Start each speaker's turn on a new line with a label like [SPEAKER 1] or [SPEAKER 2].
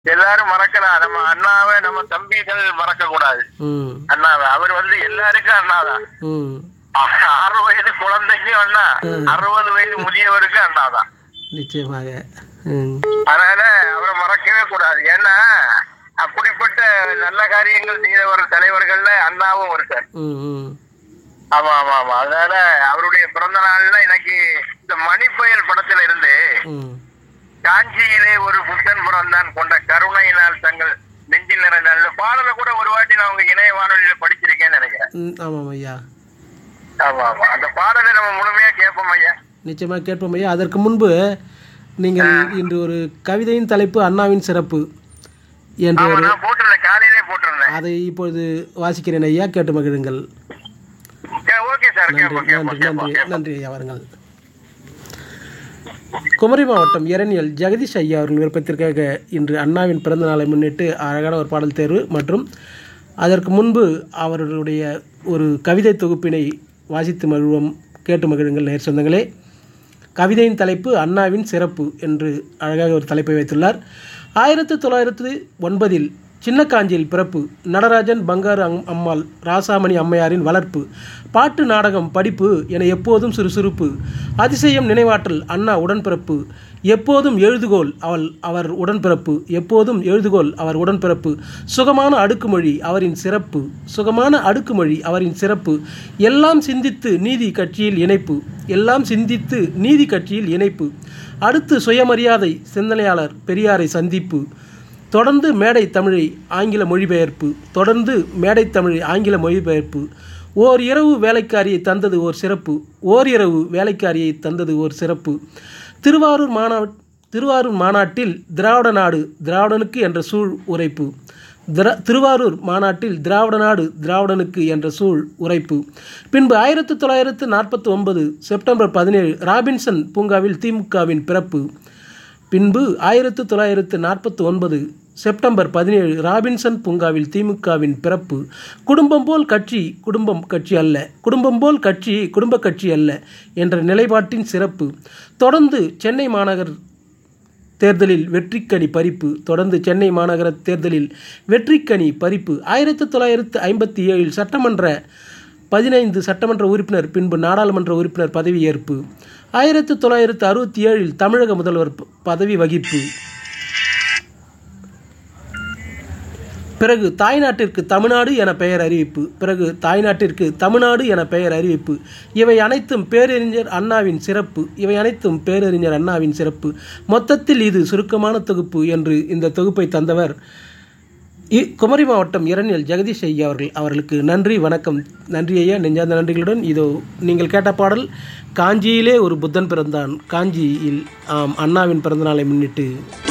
[SPEAKER 1] எல்லாரும் மறக்கலாம். நம்ம அண்ணாவை நம்ம தம்பிகள் மறக்க கூடாது. அண்ணாவை அவர் எல்லாருக்கும் அண்ணாதான். 6 வயது குழந்தைக்கும் அண்ணா, 60 வயது முதியவருக்கும் அண்ணாதான்.
[SPEAKER 2] நிச்சயமாக.
[SPEAKER 1] அதனால அவரை மறக்கவே கூடாது. ஏன்னா அப்படிப்பட்ட நல்ல காரியங்கள் செய்தவர் தலைவர்கள்ல அண்ணாவும் இருக்கார். ஆமா ஆமா ஆமா. அதனால அவருடைய பிறந்த நாள்ல எனக்கு இந்த மணிப்புயல் படத்துல இருந்து காஞ்சியிலே ஒரு புத்தன் பிறந்தான் கொண்ட கருணையினால் தங்கள் நெஞ்சில் நிறைந்த பாடலை கூட ஒரு வாட்டி நான் உங்க இணைய வானொலியில படிச்சிருக்கேன்னு நினைக்கிறேன்.
[SPEAKER 2] ஆமாம் ஐயா.
[SPEAKER 1] ஆமா ஆமா. அந்த பாடலை நம்ம முழுமையா கேட்போம் ஐயா.
[SPEAKER 2] நிச்சயமா கேட்போம் ஐயா. அதற்கு முன்பு நீங்கள் இன்று ஒரு கவிதையின் தலைப்பு அண்ணாவின் சிறப்பு என்று
[SPEAKER 1] போட்டிருந்தேன், காலையிலே போட்டிருந்தேன்.
[SPEAKER 2] அதை இப்பொழுது வாசிக்கிறேன் ஐயா, கேட்டு மகிழுங்கள். நன்றி ஐயா. வாருங்கள். குமரி மாவட்டம் இரணியல் ஜெகதீஷ் ஐயா அவர்கள் விருப்பத்திற்காக இன்று அண்ணாவின் பிறந்த நாளை முன்னிட்டு அழகான ஒரு பாடல் தேர்வு மற்றும் அதற்கு முன்பு அவர்களுடைய ஒரு கவிதை தொகுப்பினை வாசித்து மகிழ்வோம். கேட்டு மகிழுங்கள் நேர் சொந்தங்களே. கவிதையின் தலைப்பு அண்ணாவின் சிறப்பு என்று அழகாக ஒரு தலைப்பை வைத்துள்ளார். 1909 சின்னக்காஞ்சியில் பிறப்பு, நடராஜன், பங்காரு அம்மாள், ராசாமணி அம்மையாரின் வளர்ப்பு, பாட்டு நாடகம், படிப்பு என எப்போதும் சுறுசுறுப்பு, அதிசயம் நினைவாற்றல் அண்ணா உடன்பிறப்பு, எப்போதும் எழுதுகோள் அவர் உடன்பிறப்பு, எப்போதும் எழுதுகோள் அவர் உடன்பிறப்பு, சுகமான அடுக்குமொழி அவரின் சிறப்பு, சுகமான அடுக்குமொழி அவரின் சிறப்பு, எல்லாம் சிந்தித்து நீதி கட்சியில் இணைப்பு, எல்லாம் சிந்தித்து நீதி கட்சியில் இணைப்பு, அடுத்து சுயமரியாதை சிந்தனையாளர் பெரியாரை சந்திப்பு, தொடர்ந்து மேடை தமிழை ஆங்கில மொழிபெயர்ப்பு, தொடர்ந்து மேடை தமிழை ஆங்கில மொழிபெயர்ப்பு, ஓர் இரவு வேலைக்காரியை தந்தது ஓர் சிறப்பு, ஓர் இரவு வேலைக்காரியை தந்தது ஓர் சிறப்பு, திருவாரூர் மாநாட்டில் திராவிட நாடு திராவிடனுக்கு என்ற சூழ் உரைப்பு, திருவாரூர் மாநாட்டில் திராவிட நாடு திராவிடனுக்கு என்ற சூழ் உரைப்பு. பின்பு 1949 செப்டம்பர் 17 ராபின்சன் பூங்காவில் திமுகவின் பிறப்பு. பின்பு 1949 செப்டம்பர் 17 ராபின்சன் பூங்காவில் திமுகவின் பிறப்பு. குடும்பம் போல் கட்சி குடும்பம் கட்சி அல்ல, குடும்பம் போல் கட்சி குடும்ப கட்சி அல்ல என்ற நிலைப்பாட்டின் சிறப்பு. தொடர்ந்து சென்னை மாநகர் தேர்தலில் வெற்றிக்கனி பறிப்பு, தொடர்ந்து சென்னை மாநகர தேர்தலில் வெற்றிக்கனி பறிப்பு. 1957 15 சட்டமன்ற உறுப்பினர், பின்பு நாடாளுமன்ற உறுப்பினர் பதவி ஏற்பு. 1967 தமிழக முதல்வர் பதவி வகிப்பு. பிறகு தாய்நாட்டிற்கு தமிழ்நாடு என பெயர் அறிவிப்பு, பிறகு தாய்நாட்டிற்கு தமிழ்நாடு என பெயர் அறிவிப்பு. இவை அனைத்தும் பேரறிஞர் அண்ணாவின் சிறப்பு, இவை அனைத்தும் பேரறிஞர் அண்ணாவின் சிறப்பு. மொத்தத்தில் இது சுருக்கமான தொகுப்பு என்று இந்த தொகுப்பை தந்தவர் குமரி மாவட்டம் இரணியல் ஜெகதீஷ் ஐயா அவர்களுக்கு நன்றி, வணக்கம். நன்றி ஐயா, நெஞ்சார்ந்த நன்றிகளுடன். இதோ நீங்கள் கேட்ட பாடல் காஞ்சியிலே ஒரு புத்தன் பிறந்தான், காஞ்சியில் அண்ணாவின் பிறந்தநாளை முன்னிட்டு.